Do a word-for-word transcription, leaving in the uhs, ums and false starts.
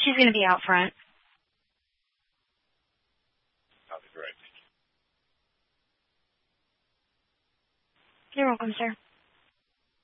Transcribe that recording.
She's going to be out front. That'll be great. You're welcome, sir.